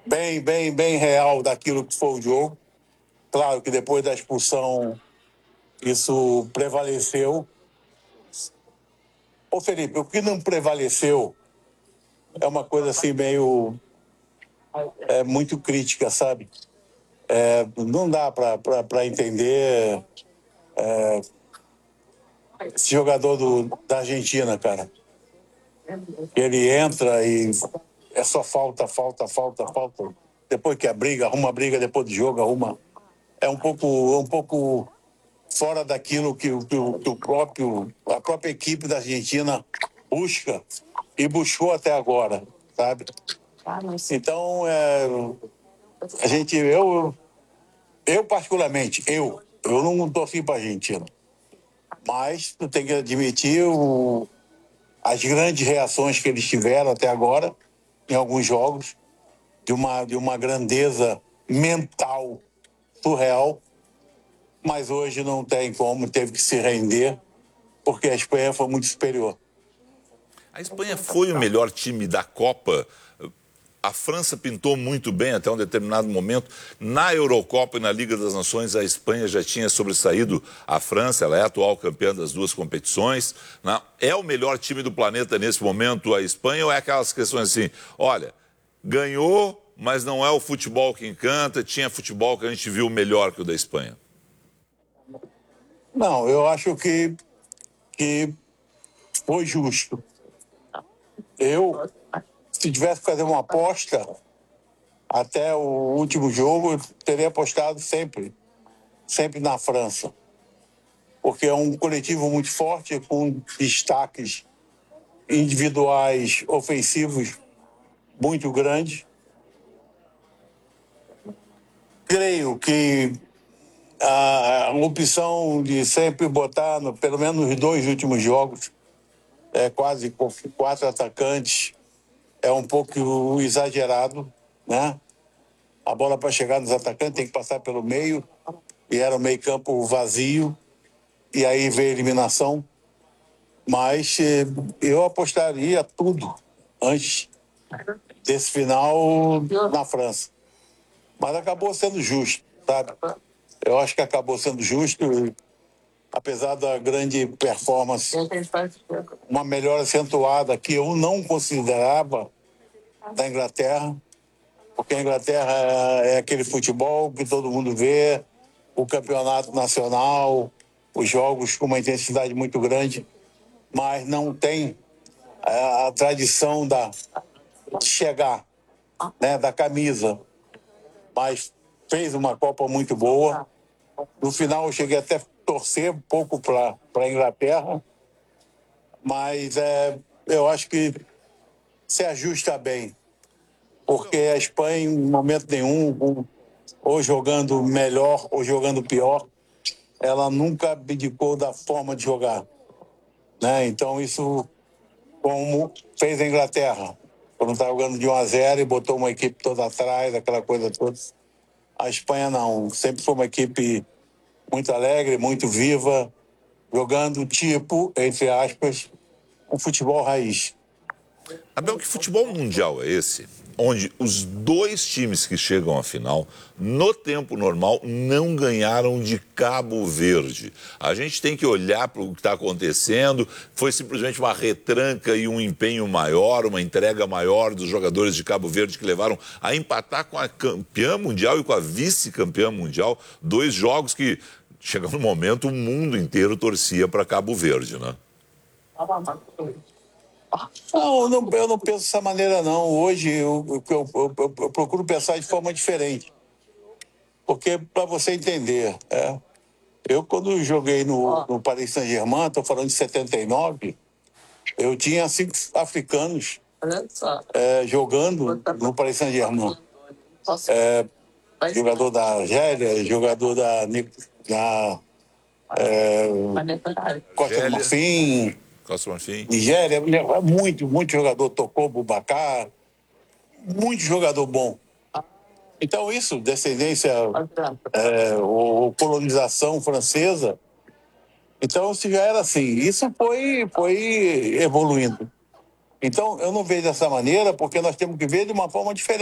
bem real daquilo que foi o jogo. Claro que depois da expulsão isso prevaleceu. Ô Felipe, o que não prevaleceu é uma coisa assim meio muito crítica, sabe? Não dá para entender esse jogador da Argentina, cara. Ele entra e é só falta. Depois que arruma a briga depois do jogo, arruma. É um pouco fora daquilo que a própria equipe da Argentina busca e buscou até agora, sabe? Então, eu particularmente, eu não torci para a Argentina, mas tu tem que admitir as grandes reações que eles tiveram até agora em alguns jogos, de uma grandeza mental surreal, mas hoje não tem como, teve que se render, porque a Espanha foi muito superior. A Espanha foi o melhor time da Copa. A França pintou muito bem até um determinado momento. Na Eurocopa e na Liga das Nações, a Espanha já tinha sobressaído a França. Ela é a atual campeã das duas competições. É o melhor time do planeta nesse momento, a Espanha? Ou é aquelas questões assim, olha, ganhou, mas não é o futebol que encanta, tinha futebol que a gente viu melhor que o da Espanha? Não, eu acho que foi justo. Se tivesse que fazer uma aposta até o último jogo, eu teria apostado sempre na França. Porque é um coletivo muito forte, com destaques individuais ofensivos muito grandes. Creio que a opção de sempre botar, pelo menos nos dois últimos jogos, quase 4 atacantes, é um pouco exagerado, né? A bola para chegar nos atacantes tem que passar pelo meio, e era um meio-campo vazio, e aí veio a eliminação. Mas eu apostaria tudo antes desse final na França. Mas acabou sendo justo, sabe? Eu acho que acabou sendo justo, apesar da grande performance, uma melhora acentuada que eu não considerava da Inglaterra, porque a Inglaterra é aquele futebol que todo mundo vê, o campeonato nacional, os jogos com uma intensidade muito grande, mas não tem a tradição de chegar, né, da camisa. Mas fez uma Copa muito boa. No final eu cheguei até a torcer um pouco para a Inglaterra, mas eu acho que se ajusta bem, porque a Espanha, em momento nenhum, ou jogando melhor ou jogando pior, ela nunca abdicou da forma de jogar, né? Então isso, como fez a Inglaterra, quando estava jogando de 1-0 e botou uma equipe toda atrás, aquela coisa toda. A Espanha não, sempre foi uma equipe muito alegre, muito viva, jogando tipo, entre aspas, um futebol raiz. Abel, que futebol mundial é esse? Onde os dois times que chegam à final, no tempo normal, não ganharam de Cabo Verde. A gente tem que olhar para o que está acontecendo. Foi simplesmente uma retranca e um empenho maior, uma entrega maior dos jogadores de Cabo Verde que levaram a empatar com a campeã mundial e com a vice-campeã mundial. Dois jogos que, chegou no momento, o mundo inteiro torcia para Cabo Verde, né? Não, eu não penso dessa maneira, não. Hoje eu procuro pensar de forma diferente. Porque, para você entender, eu quando joguei no Paris Saint-Germain, estou falando de 79, eu tinha 5 africanos jogando no Paris Saint-Germain. Jogador da Argélia, jogador da Costa do Marfim, Nigéria, muito jogador, tocou Boubacar, muito jogador bom. Então isso, descendência ou colonização francesa, então se já era assim, isso foi evoluindo. Então eu não vejo dessa maneira, porque nós temos que ver de uma forma diferente.